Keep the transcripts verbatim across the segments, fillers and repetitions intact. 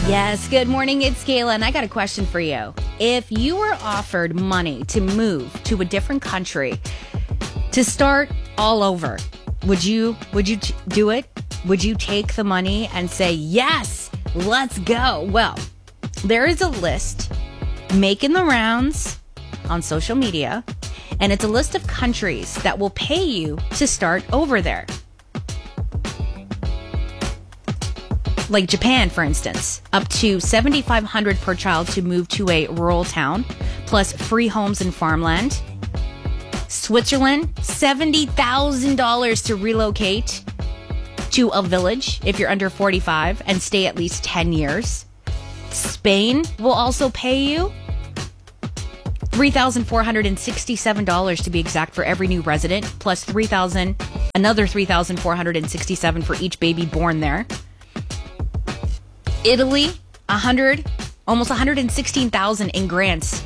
Yes, good morning. It's Kayla, and I got a question for you. If you were offered money to move to a different country to start all over, would you would you t- do it? Would you take the money and say, yes, let's go? Well, there is a list making the rounds on social media, and it's a list of countries that will pay you to start over there. Like Japan, for instance, up to seven thousand five hundred dollars per child to move to a rural town, plus free homes and farmland. Switzerland, seventy thousand dollars to relocate to a village if you're under forty-five and stay at least ten years. Spain will also pay you three thousand four hundred sixty-seven dollars to be exact for every new resident, plus three thousand dollars, another three thousand four hundred sixty-seven dollars for each baby born there. Italy, one hundred, almost one hundred sixteen thousand dollars in grants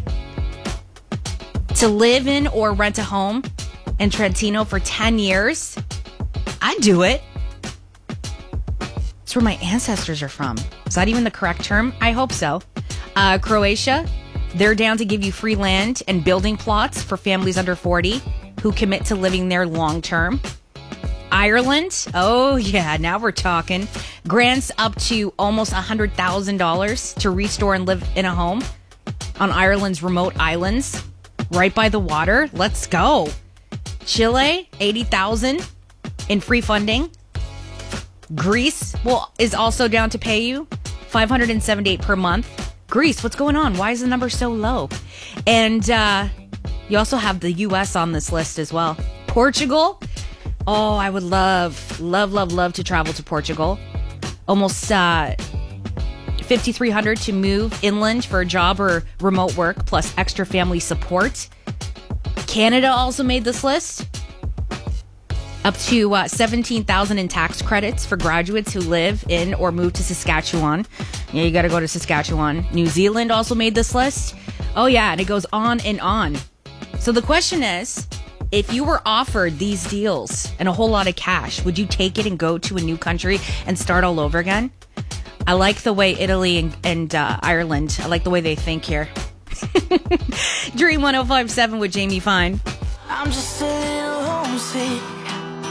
to live in or rent a home in Trentino for ten years. I'd do it. It's where my ancestors are from. Is that even the correct term? I hope so. Uh, Croatia, they're down to give you free land and building plots for families under forty who commit to living there long term. Ireland, oh yeah, now we're talking. Grants up to almost one hundred thousand dollars to restore and live in a home on Ireland's remote islands, right by the water. Let's go. Chile, eighty thousand dollars in free funding. Greece will, is also down to pay you five hundred seventy-eight dollars per month. Greece, what's going on? Why is the number so low? And uh, you also have the U S on this list as well. Portugal, oh, I would love, love, love, love to travel to Portugal. Almost uh, five thousand three hundred dollars to move inland for a job or remote work, plus extra family support. Canada also made this list. Up to uh, seventeen thousand dollars in tax credits for graduates who live in or move to Saskatchewan. Yeah, you got to go to Saskatchewan. New Zealand also made this list. Oh, yeah, and it goes on and on. So the question is, if you were offered these deals and a whole lot of cash, would you take it and go to a new country and start all over again? I like the way Italy and, and uh, Ireland, I like the way they think here. Dream one oh five point seven with Jamie Fine. I'm just a little homesick.